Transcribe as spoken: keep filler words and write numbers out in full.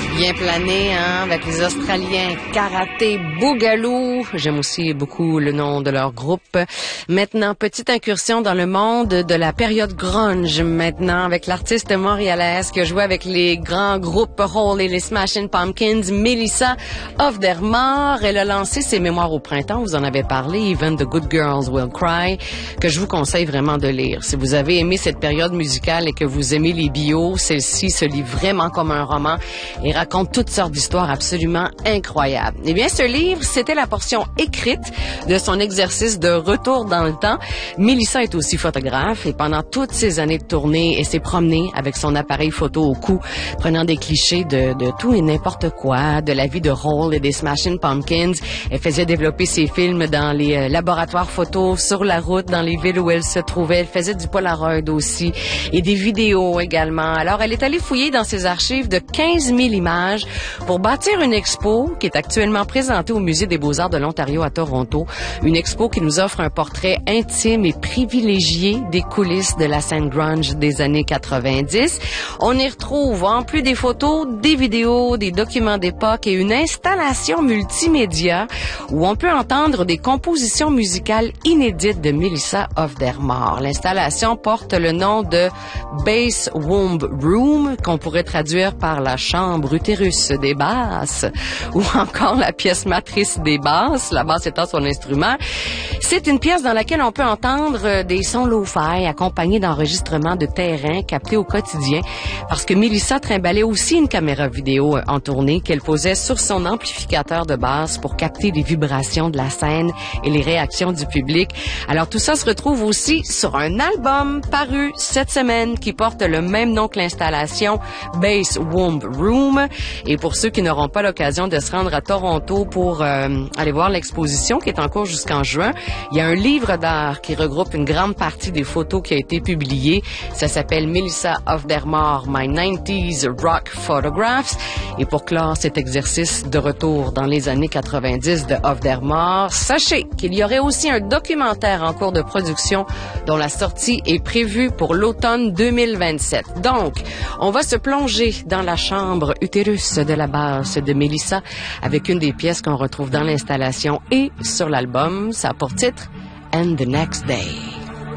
Bien plané, hein, avec les Australiens Karaté Boogaloo. J'aime aussi beaucoup le nom de leur groupe. Maintenant, petite incursion dans le monde de la période grunge maintenant, avec l'artiste montréalaise qui a joué avec les grands groupes Hole et les Smashing Pumpkins, Melissa Of Der Maar. Elle a lancé ses mémoires au printemps, vous en avez parlé, Even the Good Girls Will Cry, que je vous conseille vraiment de lire. Si vous avez aimé cette période musicale et que vous aimez les bios, celle-ci se lit vraiment comme un roman et raconte toutes sortes d'histoires absolument incroyables. Eh bien, ce livre, c'était la portion écrite de son exercice de retour dans le temps. Melissa est aussi photographe et pendant toutes ces années de tournée, elle s'est promenée avec son appareil photo au cou, prenant des clichés de, de tout et n'importe quoi, de la vie de Hole et des Smashing Pumpkins. Elle faisait développer ses films dans les euh, laboratoires photos, sur la route, dans les villes où elle se trouvait. Elle faisait du Polaroid aussi et des vidéos également. Alors, elle est allée fouiller dans ses archives de quinze mille images pour bâtir une expo qui est actuellement présentée au Musée des Beaux-Arts de l'Ontario à Toronto. Une expo qui nous offre un portrait intime et privilégié des coulisses de la scène grunge des années quatre-vingt-dix. On y retrouve, en plus des photos, des vidéos, des documents d'époque et une installation multimédia où on peut entendre des compositions musicales inédites de Melissa Of Der Maar. L'installation porte le nom de Bass Womb Room, qu'on pourrait traduire par la chambre utérus des basses, ou encore la pièce matrice des basses, la basse étant son instrument. C'est une pièce dans laquelle on peut entendre des sons lo-fi accompagnés d'enregistrements de terrain captés au quotidien, parce que Melissa trimballait aussi une caméra vidéo en tournée qu'elle posait sur son amplificateur de basse pour capter les vibrations de la scène et les réactions du public. Alors tout ça se retrouve aussi sur un album paru cette semaine qui porte le même nom que l'installation, Bass Womb Room. Et pour ceux qui n'auront pas l'occasion de se rendre à Toronto pour euh, aller voir l'exposition qui est en cours jusqu'en juin, il y a un livre d'art qui regroupe une grande partie des photos qui a été publiée. Ça s'appelle Melissa Of Der Maar, My nineties Rock Photographs. Et pour clore cet exercice de retour dans les années quatre-vingt-dix de Of Der Maar, sachez qu'il y aurait aussi un documentaire en cours de production dont la sortie est prévue pour l'automne deux mille vingt-sept. Donc, on va se plonger dans la chambre utérus de la basse de Melissa avec une des pièces qu'on retrouve dans l'installation et sur l'album. Ça a pour titre And the Next Day.